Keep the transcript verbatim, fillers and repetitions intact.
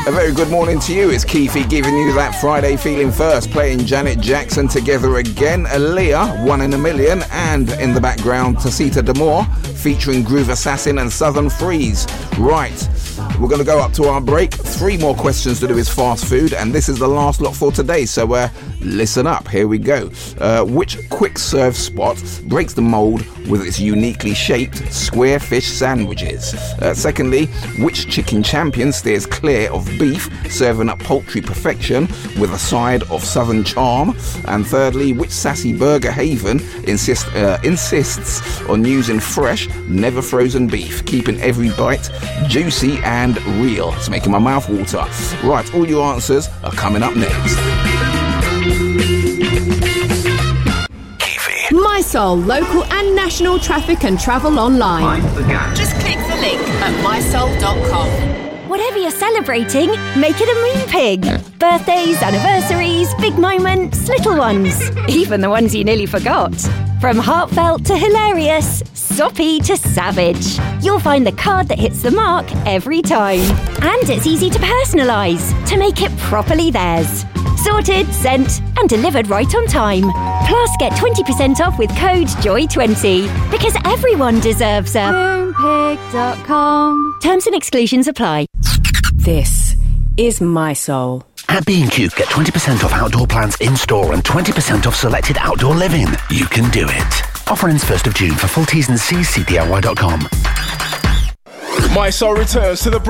A very good morning to you. It's Keefy giving you that Friday feeling first, playing Janet Jackson Together Again, Aaliyah, One in a Million, and in the background, Tasita D'Amour, featuring Groove Assassin and Southern Freeze. Right, we're going to go up to our break. Three more questions to do with fast food, and this is the last lot for today, so uh, listen up. Here we go. Uh, which quick serve spot breaks the mould with its uniquely shaped square fish sandwiches? Uh, secondly, which chicken champion steers clear of beef, serving up poultry perfection with a side of southern charm? And thirdly, which sassy burger haven insist, uh, insists on using fresh, never frozen beef, keeping every bite juicy and real? It's making my mouth water. Right, all your answers are coming up next. MySol, local and national traffic and travel online. Just click the link at my sol dot com. Whatever you're celebrating, make it a Moonpig. Birthdays, anniversaries, big moments, little ones. Even the ones you nearly forgot. From heartfelt to hilarious, soppy to savage. You'll find the card that hits the mark every time. And it's easy to personalise, to make it properly theirs. Sorted, sent, and delivered right on time. Plus, get twenty percent off with code joy twenty. Because everyone deserves a Moonpig dot com. Terms and exclusions apply. This is MySol. At B and Q, get twenty percent off outdoor plants in-store and twenty percent off selected outdoor living. You can do it. Offer ends first of June. For full T's and C's, see D I Y dot com. MySol returns to the